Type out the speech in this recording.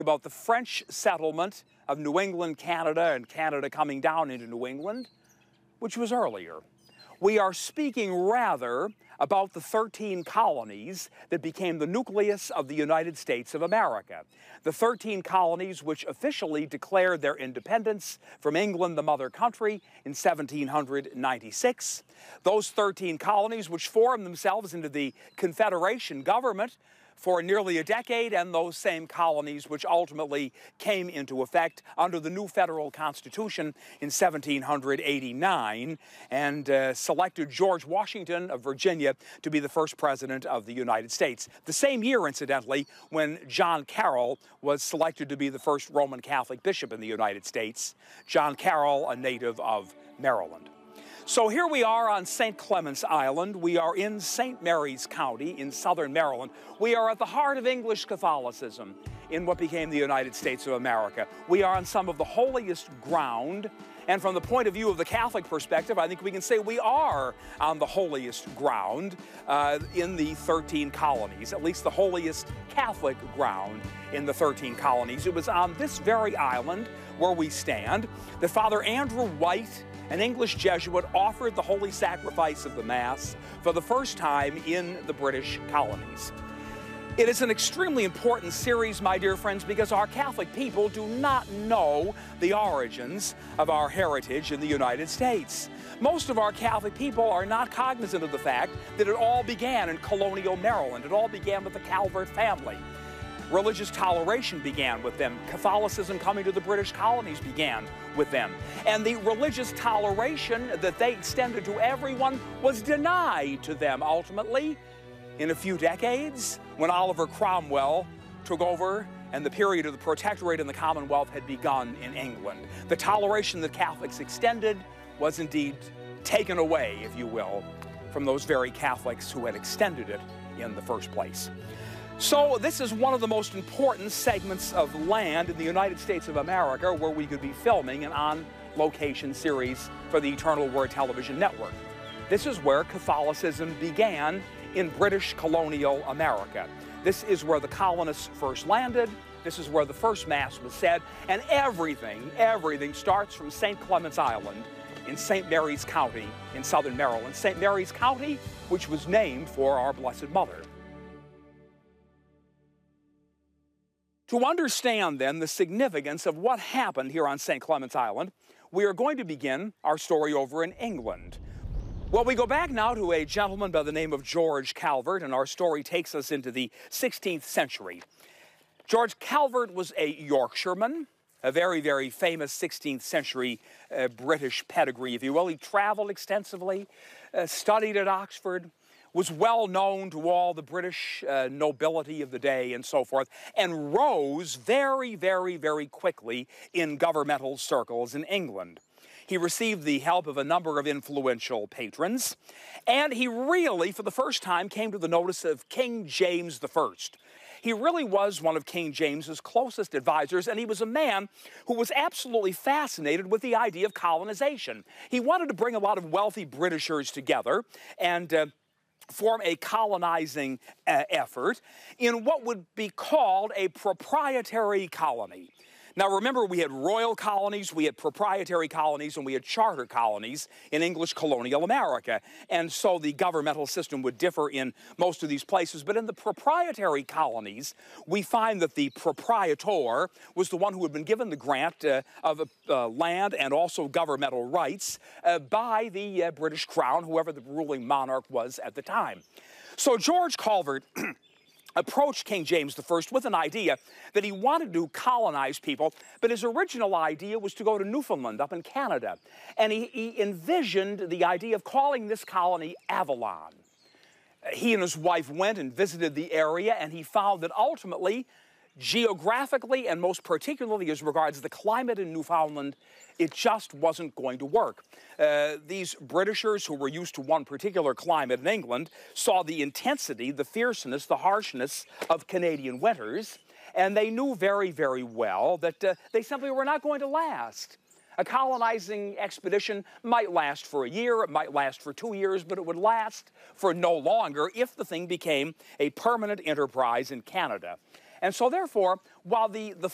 about the French settlement of New England, Canada, and Canada coming down into New England, which was earlier. We are speaking rather about the 13 colonies that became the nucleus of the United States of America. The 13 colonies which officially declared their independence from England, the mother country, in 1796. Those 13 colonies which formed themselves into the Confederation government for nearly a decade, and those same colonies which ultimately came into effect under the new federal Constitution in 1789 and selected George Washington of Virginia to be the first president of the United States. The same year, incidentally, when John Carroll was selected to be the first Roman Catholic bishop in the United States. John Carroll, a native of Maryland. So here we are on St. Clements Island. We are in St. Mary's County in southern Maryland. We are at the heart of English Catholicism in what became the United States of America. We are on some of the holiest ground, and from the point of view of the Catholic perspective, I think we can say we are on the holiest ground in the 13 colonies, at least the holiest Catholic ground in the 13 colonies. It was on this very island where we stand that Father Andrew White, an English Jesuit, offered the holy sacrifice of the Mass for the first time in the British colonies. It is an extremely important series, my dear friends, because our Catholic people do not know the origins of our heritage in the United States. Most of our Catholic people are not cognizant of the fact that it all began in colonial Maryland. It all began with the Calvert family. Religious toleration began with them. Catholicism coming to the British colonies began with them. And the religious toleration that they extended to everyone was denied to them ultimately in a few decades when Oliver Cromwell took over and the period of the Protectorate and the Commonwealth had begun in England. The toleration that Catholics extended was indeed taken away, if you will, from those very Catholics who had extended it in the first place. So this is one of the most important segments of land in the United States of America where we could be filming an on-location series for the Eternal Word Television Network. This is where Catholicism began in British colonial America. This is where the colonists first landed. This is where the first Mass was said. And everything starts from St. Clements Island in St. Mary's County in southern Maryland. St. Mary's County, which was named for our Blessed Mother. To understand, then, the significance of what happened here on St. Clements Island, we are going to begin our story over in England. Well, we go back now to a gentleman by the name of George Calvert, and our story takes us into the 16th century. George Calvert was a Yorkshireman, a very, very famous 16th century British pedigree, if you will. He traveled extensively, studied at Oxford, was well known to all the British nobility of the day and so forth, and rose very, very, very quickly in governmental circles in England. He received the help of a number of influential patrons, and he really, for the first time, came to the notice of King James I. He really was one of King James's closest advisors, and he was a man who was absolutely fascinated with the idea of colonization. He wanted to bring a lot of wealthy Britishers together and form a colonizing effort in what would be called a proprietary colony. Now remember, we had royal colonies, we had proprietary colonies, and we had charter colonies in English colonial America. And so the governmental system would differ in most of these places. But in the proprietary colonies, we find that the proprietor was the one who had been given the grant of land and also governmental rights by the British Crown, whoever the ruling monarch was at the time. So George Calvert approached King James I with an idea that he wanted to colonize people, but his original idea was to go to Newfoundland up in Canada. And he envisioned the idea of calling this colony Avalon. He and his wife went and visited the area, and he found that ultimately, geographically and most particularly as regards the climate in Newfoundland, it just wasn't going to work. These Britishers who were used to one particular climate in England saw the intensity, the fierceness, the harshness of Canadian winters, and they knew very, very well that they simply were not going to last. A colonizing expedition might last for a year, it might last for 2 years, but it would last for no longer if the thing became a permanent enterprise in Canada. And so therefore, while the